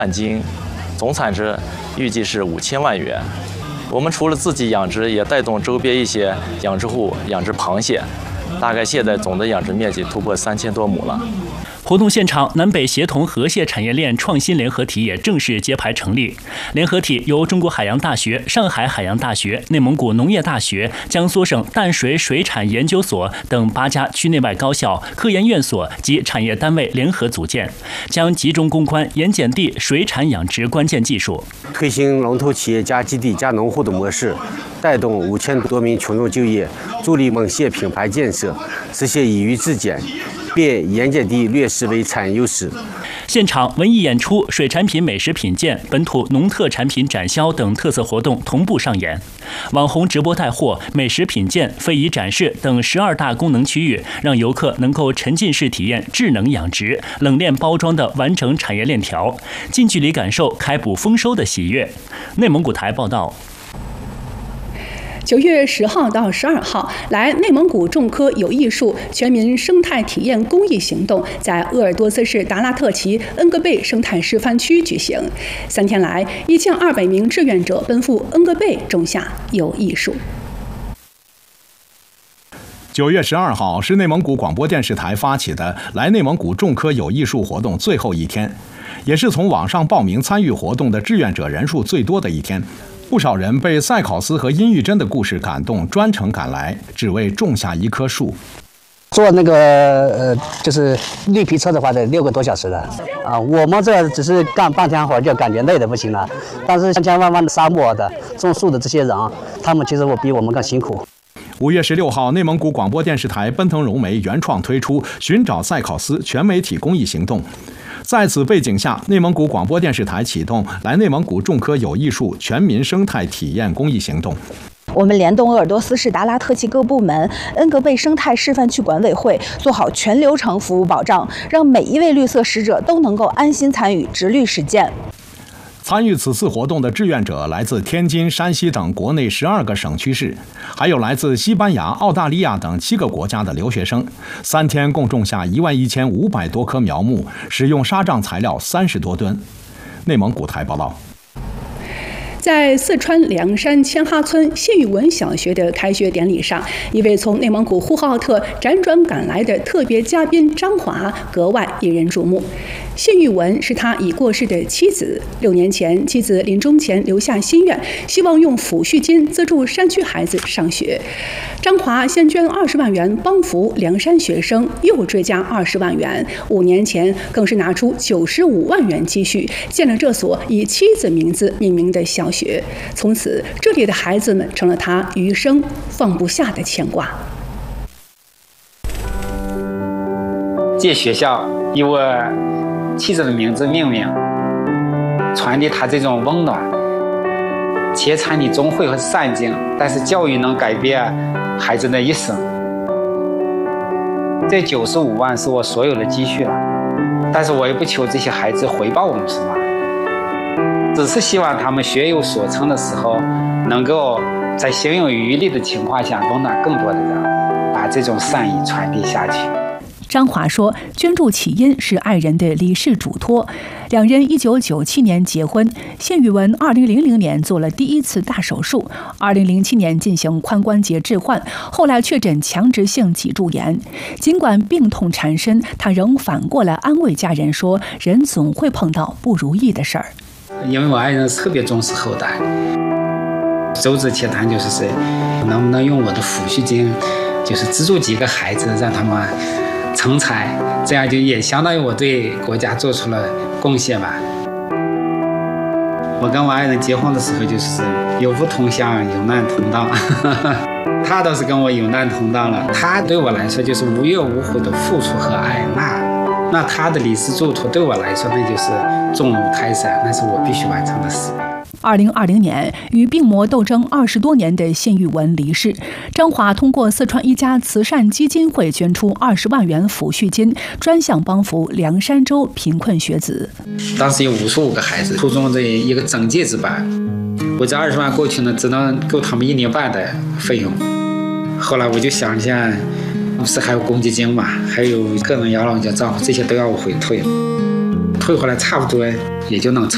万斤，总产值预计是5000万元。我们除了自己养殖，也带动周边一些养殖户养殖螃蟹，大概现在总的养殖面积突破3000多亩了。 活动现场，南北协同河蟹产业链创新联合体也正式揭牌成立。联合体由中国海洋大学、上海海洋大学、内蒙古农业大学、江苏省淡水水产研究所等8家区内外高校、科研院所及产业单位联合组建，将集中攻关盐碱地水产养殖关键技术， 推行龙头企业加基地加农户的模式，带动5000多名群众就业，助力蒙蟹品牌建设，实现以渔自检。变盐碱地劣势为产业优势。 现场文艺演出、水产品美食品鉴、本土农特产品展销等特色活动同步上演。网红直播带货、美食品鉴、非遗展示等12大功能区域，让游客能够沉浸式体验智能养殖、冷链包装的完整产业链条，近距离感受开捕丰收的喜悦。内蒙古台报道。 9月10号到12号，来内蒙古种科有艺术全民生态体验公益行动在鄂尔多斯市达拉特旗恩格贝生态示范区举行。3天来，1200名志愿者奔赴恩格贝种下有艺术。 9月12号是内蒙古广播电视台发起的来内蒙古种科有艺术活动最后一天，也是从网上报名参与活动的志愿者人数最多的一天。不少人被赛考斯和殷玉珍的故事感动，专程赶来，只为种下一棵树。 坐那个就是绿皮车的话，得6个多小时的啊。我们这只是干半天活就感觉累得不行了，但是千千万万的沙漠的种树的这些人，他们其实比我们更辛苦。 5月16号，内蒙古广播电视台奔腾融媒原创推出“寻找赛考斯”全媒体公益行动。在此背景下，内蒙古广播电视台启动来内蒙古种科有艺术全民生态体验公益行动。 我们联动鄂尔多斯市达拉特旗各部门、恩格贝生态示范区管委会，做好全流程服务保障，让每一位绿色使者都能够安心参与植绿实践。 参与此次活动的志愿者来自天津、山西等国内12个省区市，还有来自西班牙、澳大利亚等7个国家的留学生。3天共种下11500多棵苗木，使用沙障材料30多吨。内蒙古台报道。 在四川凉山千哈村谢玉文小学的开学典礼上，一位从内蒙古呼和浩特辗转赶来的特别嘉宾张华格外引人瞩目。谢玉文是他已过世的妻子，6年前妻子临终前留下心愿，希望用抚恤金资助山区孩子上学。张华先捐20万元帮扶凉山学生，又追加20万元，5年前更是拿出95万元积蓄，建了这所以妻子名字命名的小学。从此，这里的孩子们成了他余生放不下的牵挂。 借学校以我妻子的名字命名，传递他这种温暖。钱财你终会和散尽，但是教育能改变孩子的一生。这95万是我所有的积蓄了，但是我也不求这些孩子回报我们什么，只是希望他们学有所成的时候，能够在行有余力的情况下，温暖更多的人，把这种善意传递下去。 张华说，捐助起因是爱人的离世嘱托。2人1997年结婚，谢玉文2000年做了第1次大手术，2007年进行髋关节置换，后来确诊强直性脊柱炎。尽管病痛缠身，他仍反过来安慰家人说，人总会碰到不如意的事儿。 因为我爱人特别重视后代，周之切谈就是能不能用我的抚恤金，就是资助几个孩子，让他们成才，这样就也相当于我对国家做出了贡献吧。我跟我爱人结婚的时候就是有福同享，有难同当。他倒是跟我有难同当了，他对我来说就是无怨无悔的付出和爱，那他的离世嘱托对我来说那就是重如泰山，那是我必须完成的事。 2020年，与病魔斗争20多年的谢玉文离世，张华通过四川一家慈善基金会捐出20万元抚恤金，专项帮扶凉山州贫困学子。 当时有55个孩子，初中这一个整届值班，我这20万过去呢，只能够他们1年半的费用。后来我就想一下，不是还有公积金嘛，还有个人养老金账户，这些都要我回退，退回来差不多也就能撑